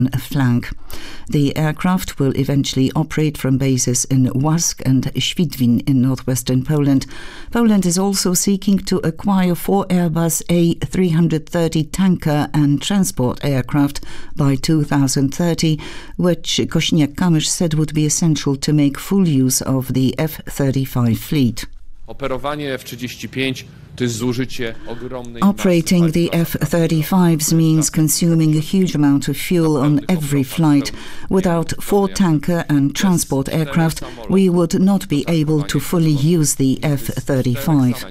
flank. The aircraft will eventually operate from bases in Łask and Świdwin in northwestern Poland. Poland is also seeking to acquire 4 Airbus A330 tanker and transport aircraft by 2030, which Kosiniak-Kamysz said would be essential to make full use of the F-35 fleet. Operating the F-35s means consuming a huge amount of fuel on every flight. Without 4 tanker and transport aircraft, we would not be able to fully use the F-35.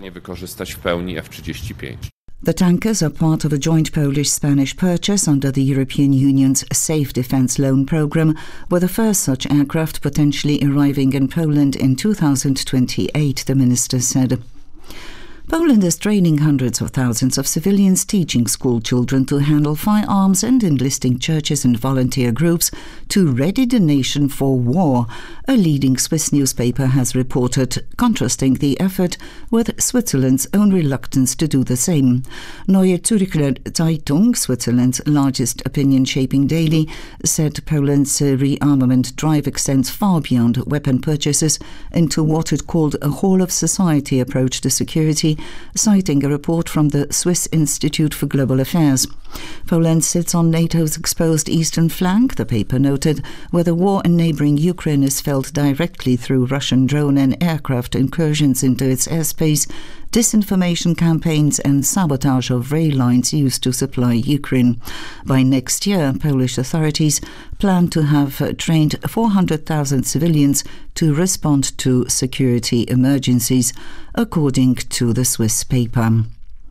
The tankers are part of a joint Polish-Spanish purchase under the European Union's Safe Defence Loan Programme, with the first such aircraft potentially arriving in Poland in 2028, the minister said. Poland is training hundreds of thousands of civilians, teaching school children to handle firearms and enlisting churches and volunteer groups to ready the nation for war, a leading Swiss newspaper has reported, contrasting the effort with Switzerland's own reluctance to do the same. Neue Zürcher Zeitung, Switzerland's largest opinion-shaping daily, said Poland's rearmament drive extends far beyond weapon purchases into what it called a whole-of-society approach to security, citing a report from the Swiss Institute for Global Affairs. Poland sits on NATO's exposed eastern flank, the paper noted, where the war in neighbouring Ukraine is felt directly through Russian drone and aircraft incursions into its airspace, disinformation campaigns and sabotage of rail lines used to supply Ukraine. By next year, Polish authorities plan to have trained 400,000 civilians to respond to security emergencies, according to the Swiss paper.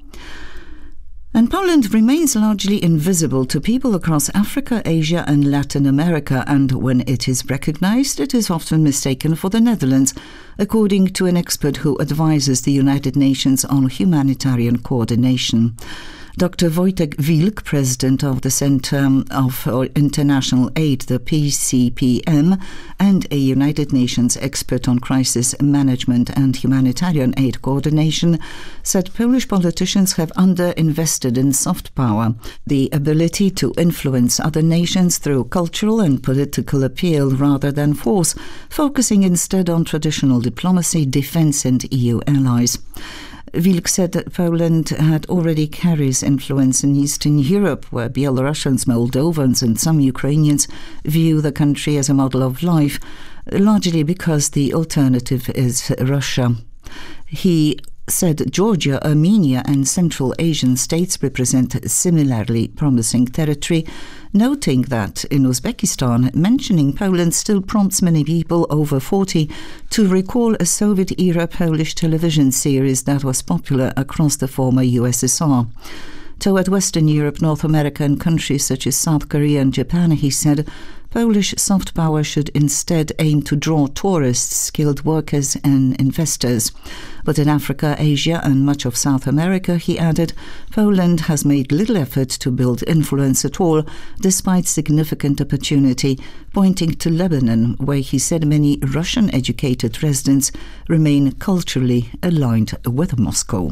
And Poland remains largely invisible to people across Africa, Asia and Latin America, and when it is recognized, it is often mistaken for the Netherlands, according to an expert who advises the United Nations on humanitarian coordination. Dr. Wojtek Wilk, president of the Center of International Aid, the PCPM, and a United Nations expert on crisis management and humanitarian aid coordination, said Polish politicians have underinvested in soft power, the ability to influence other nations through cultural and political appeal rather than force, focusing instead on traditional diplomacy, defense and EU allies. Wilk said that Poland had already carries influence in Eastern Europe, where Belarusians, Moldovans and some Ukrainians view the country as a model of life, largely because the alternative is Russia. He said Georgia, Armenia and Central Asian states represent similarly promising territory, noting that in Uzbekistan, mentioning Poland still prompts many people over 40 to recall a Soviet-era Polish television series that was popular across the former USSR. Toward Western Europe, North America and countries such as South Korea and Japan, he said, Polish soft power should instead aim to draw tourists, skilled workers and investors. But in Africa, Asia and much of South America, he added, Poland has made little effort to build influence at all, despite significant opportunity, pointing to Lebanon, where he said many Russian-educated residents remain culturally aligned with Moscow.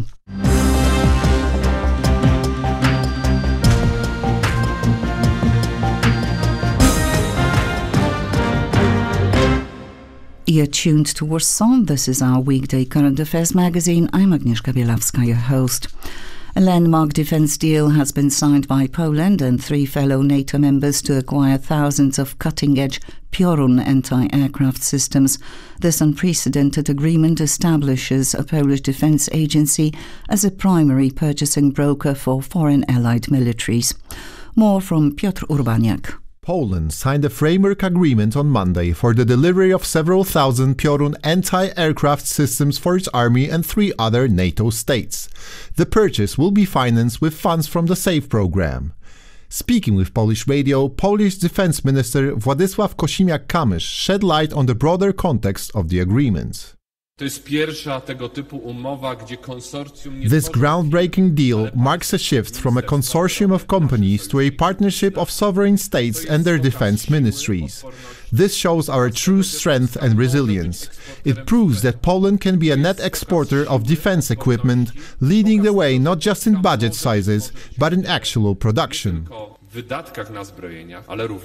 You're tuned to Warsaw. This is our weekday current affairs magazine. I'm Agnieszka Bielawska, your host. A landmark defence deal has been signed by Poland and 3 fellow NATO members to acquire thousands of cutting-edge Piorun anti-aircraft systems. This unprecedented agreement establishes a Polish defence agency as a primary purchasing broker for foreign allied militaries. More from Piotr Urbaniak. Poland signed a framework agreement on Monday for the delivery of several thousand Piorun anti-aircraft systems for its army and 3 other NATO states. The purchase will be financed with funds from the SAFE program. Speaking with Polish radio, Polish Defense Minister Władysław Kosiniak-Kamysz shed light on the broader context of the agreement. This groundbreaking deal marks a shift from a consortium of companies to a partnership of sovereign states and their defense ministries. This shows our true strength and resilience. It proves that Poland can be a net exporter of defense equipment, leading the way not just in budget sizes, but in actual production.